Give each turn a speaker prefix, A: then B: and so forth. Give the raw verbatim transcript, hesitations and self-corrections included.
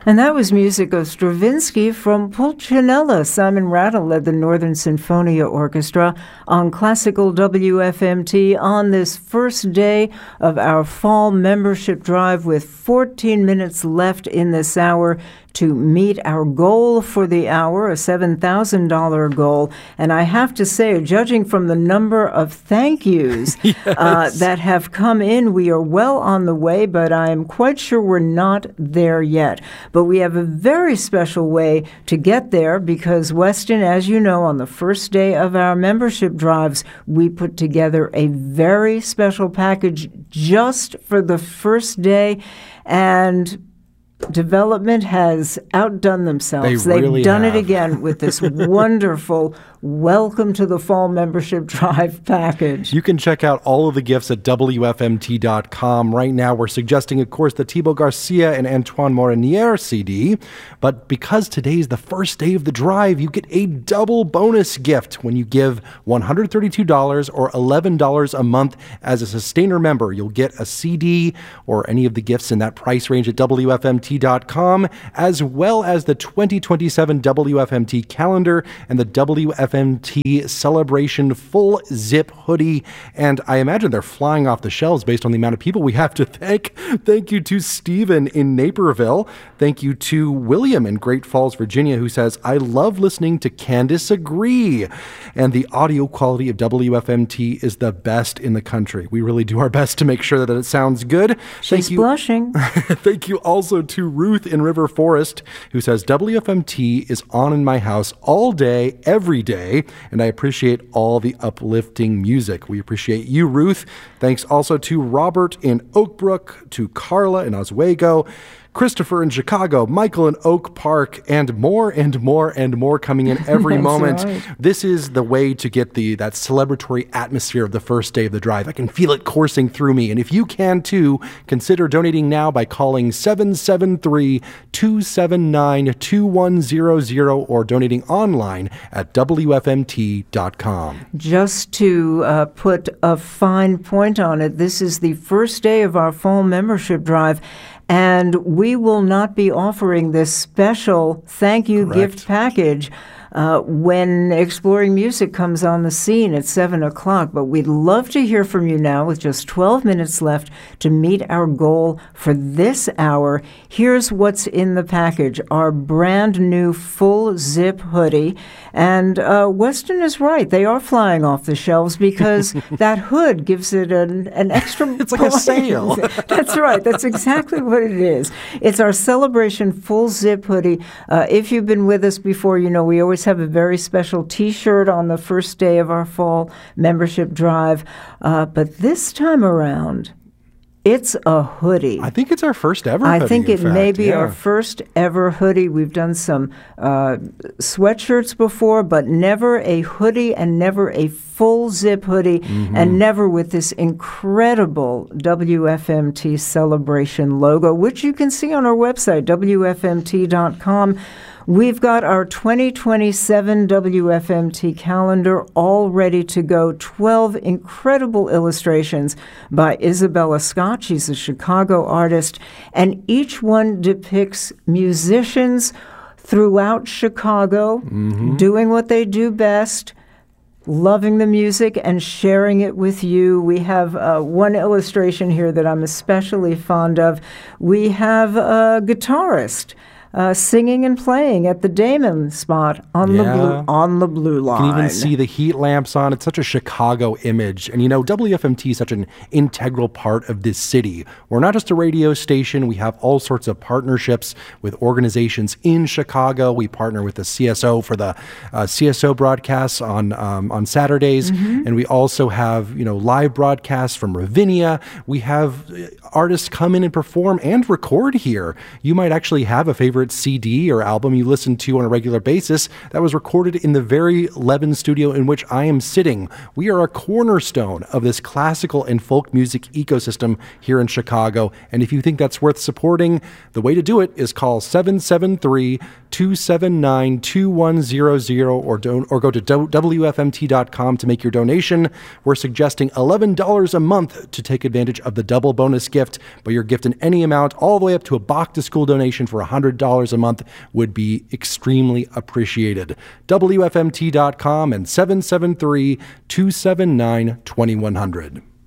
A: And that was music of Stravinsky from Pulcinella. Simon Rattle led the Northern Sinfonia Orchestra on Classical W F M T on this first day of our fall membership drive with fourteen minutes left in this hour to meet our goal for the hour, a seven thousand dollars goal. And I have to say, judging from the number of thank yous yes. uh, that have come in, we are well on the way, but I am quite sure we're not there yet. But we have a very special way to get there because, Weston, as you know, on the first day of our membership drives, we put together a very special package just for the first day. And development has outdone themselves.
B: They
A: They've
B: really
A: done
B: have.
A: it again with this wonderful Welcome to the Fall Membership Drive package.
B: You can check out all of the gifts at W F M T dot com. Right now, we're suggesting, of course, the Thibaut Garcia and Antoine Morinier C D. But because today's the first day of the drive, you get a double bonus gift when you give one hundred thirty-two dollars or eleven dollars a month as a Sustainer member. You'll get a C D or any of the gifts in that price range at W F M T dot com, as well as the twenty twenty-seven W F M T calendar and the W F M T Celebration Full Zip hoodie. And I imagine they're flying off the shelves based on the amount of people we have to thank. Thank you to Stephen in Naperville. Thank you to William in Great Falls, Virginia, who says, I love listening to Candace Agree. And the audio quality of W F M T is the best in the country. We really do our best to make sure that it sounds good.
A: She's
B: Thank you.
A: blushing.
B: Thank you also to Ruth in River Forest, who says, W F M T is on in my house all day, every day, and I appreciate all the uplifting music. We appreciate you, Ruth. Thanks also to Robert in Oakbrook, to Carla in Oswego, Christopher in Chicago, Michael in Oak Park, and more and more and more coming in every
A: That's
B: moment.
A: Right.
B: This is the way to get the that celebratory atmosphere of the first day of the drive. I can feel it coursing through me. And if you can too, consider donating now by calling seven seven three, two seven nine, two one zero zero or donating online at W F M T dot com.
A: Just to uh, put a fine point on it, this is the first day of our fall membership drive. And we will not be offering this special thank you
B: Correct.
A: gift package uh, when Exploring Music comes on the scene at seven o'clock. But we'd love to hear from you now with just twelve minutes left to meet our goal for this hour. Here's what's in the package. Our brand new full zip hoodie. And uh, Weston is right. They are flying off the shelves because that hood gives it an, an extra
B: It's like a sail.
A: That's right. That's exactly what it is. It's our Celebration Full Zip hoodie. Uh, if you've been with us before, you know we always have a very special T-shirt on the first day of our fall membership drive. Uh, but this time around, it's a hoodie.
B: I think it's our first ever
A: I
B: hoodie,
A: think
B: in
A: it
B: fact.
A: may be
B: yeah.
A: our first ever hoodie. We've done some uh, sweatshirts before, but never a hoodie and never a full zip hoodie, mm-hmm. and never with this incredible W F M T Celebration logo, which you can see on our website, W F M T dot com. We've got our twenty twenty-seven W F M T calendar all ready to go. twelve incredible illustrations by Isabella Scott. She's a Chicago artist, and each one depicts musicians throughout Chicago mm-hmm. doing what they do best, loving the music and sharing it with you. We have uh, one illustration here that I'm especially fond of. We have a guitarist Uh, singing and playing at the Damon spot on
B: yeah.
A: the blue on the blue line.
B: You can even see the heat lamps on. It's such a Chicago image. And you know, W F M T is such an integral part of this city. We're not just a radio station. We have all sorts of partnerships with organizations in Chicago. We partner with the C S O for the uh, C S O broadcasts on um, on Saturdays. Mm-hmm. And we also have, you know, live broadcasts from Ravinia. We have artists come in and perform and record here. You might actually have a favorite C D or album you listen to on a regular basis that was recorded in the very Levin studio in which I am sitting. We are a cornerstone of this classical and folk music ecosystem here in Chicago. And if you think that's worth supporting, the way to do it is call seven seven three, two seven nine, two one zero zero or, don- or go to W F M T dot com to make your donation. We're suggesting eleven dollars a month to take advantage of the double bonus gift, but you're gifting any amount all the way up to a back to school donation for one hundred dollars. dollars a month would be extremely appreciated. W F M T dot com and seven seven three, two seven nine, two one zero zero.